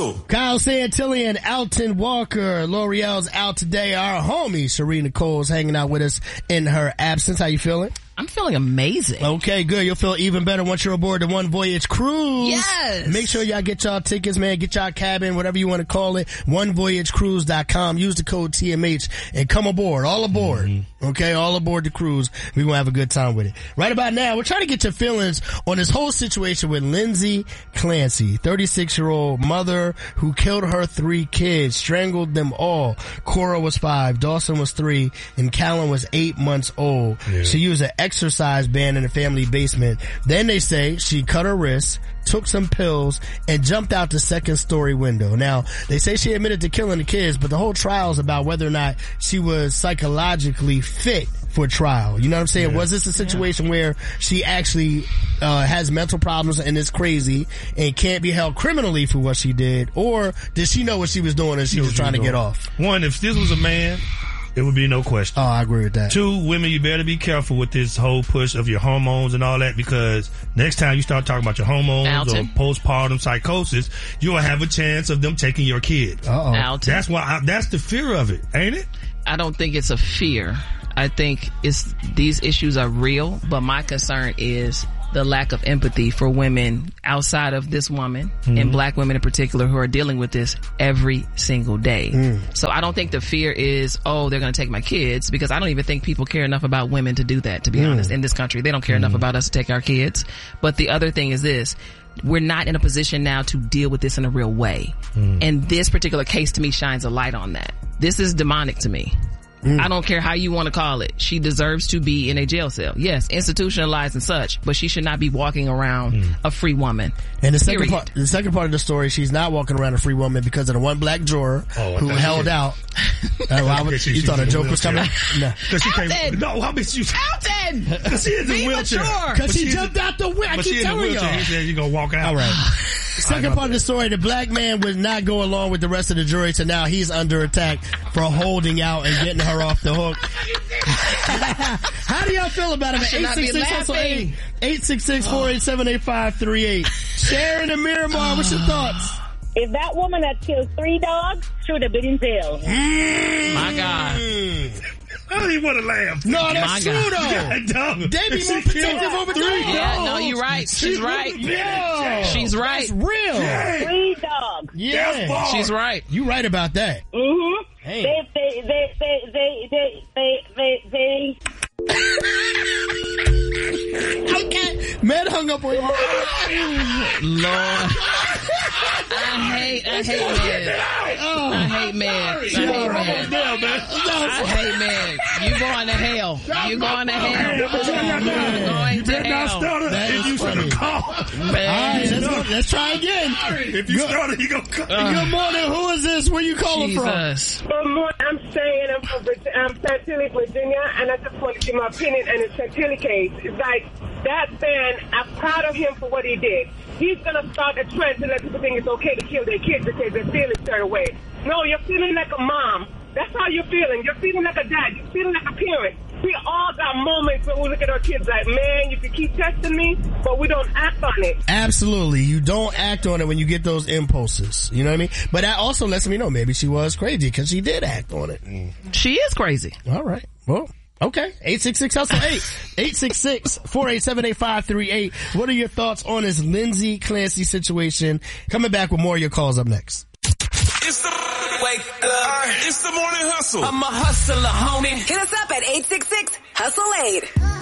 Hustle. Kyle Santilli and Alton Walker. L'Oreal's out today. Our homie, Sheree Nicole's hanging out with us in her absence. How you feeling? I'm feeling amazing. Okay, good. You'll feel even better once you're aboard the One Voyage Cruise. Yes. Make sure y'all get y'all tickets, man. Get y'all cabin, whatever you want to call it. OneVoyageCruise.com. Use the code TMH and come aboard. All aboard. Mm-hmm. Okay, all aboard the cruise. We're going to have a good time with it. Right about now, we're trying to get your feelings on this whole situation with Lindsay Clancy, 36-year-old mother who killed her 3 kids, strangled them all. Cora was 5, Dawson was 3, and Callum was 8 months old. Yeah. She used an exercise band in the family basement. Then they say she cut her wrist, took some pills, and jumped out the 2nd-story window. Now, they say she admitted to killing the kids, but the whole trial is about whether or not she was psychologically fit for trial. You know what I'm saying? Yeah. Was this a situation where she actually has mental problems and is crazy and can't be held criminally for what she did? Or did she know what she was doing and she was trying to get off? One, if this was a man, it would be no question. Oh, I agree with that. 2, women, you better be careful with this whole push of your hormones and all that, because next time you start talking about your hormones or postpartum psychosis, you'll have a chance of them taking your kid. Uh-oh. That's why that's the fear of it, ain't it? I don't think it's a fear. I think these issues are real, but my concern is the lack of empathy for women outside of this woman, mm-hmm. and black women in particular, who are dealing with this every single day. So I don't think the fear is, they're going to take my kids, because I don't even think people care enough about women to do that, to be honest, in this country. They don't care enough about us to take our kids. But the other thing is this: we're not in a position now to deal with this in a real way. And this particular case to me shines a light on that. This is demonic to me. I don't care how you want to call it. She deserves to be in a jail cell. Yes, institutionalized and such, but she should not be walking around a free woman. And the second part of the story, she's not walking around a free woman because of the one black juror who held out. You thought a joke was coming? No. Alton! No, how about you? Alton! Because she in the wheelchair. Because she jumped out the window. I keep telling y'all. He said you're going to walk out. All right. Second part of the story, the black man would not go along with the rest of the jury, so now he's under attack for holding out and getting her off the hook. How do y'all feel about it? 866-487-8538. Sharon and Miramar, what's your thoughts? If that woman had killed 3 dogs, she would have been in jail. My God. I don't even want to laugh. No, that's true, though. They be more protective over 3 dogs. Yeah, no, you're right. She's right. Yeah. She's right. That's real. Yeah. 3 dogs. Yeah. She's right. You right about that. Mm-hmm. Hey. They Okay. Man hung up on you. Lord. I hate men. I hate men. You going to hell. You going to hell. You better not start it if you should have called. All right, let's try again. If you started, you going to call. Good morning. Who is this? Where you calling from? Good morning. I'm Shane. I'm from Chantilly, Virginia, and I just want to give my opinion on the Chantilly case. It's like, that man, I'm proud of him for what he did. He's going to start a trend to let people think it's okay to kill their kids because they feel a certain way. No, you're feeling like a mom. That's how you're feeling. You're feeling like a dad. You're feeling like a parent. We all got moments when we look at our kids like, man, you can keep testing me, but we don't act on it. Absolutely. You don't act on it when you get those impulses. You know what I mean? But that also lets me know maybe she was crazy because she did act on it. She is crazy. All right. Well, okay. 866-HUSTLE-8. 866-487-8538. What are your thoughts on this Lindsay Clancy situation? Coming back with more of your calls up next. It's the morning hustle. I'm a hustler, homie. Hit us up at 866-HUSTLE-8.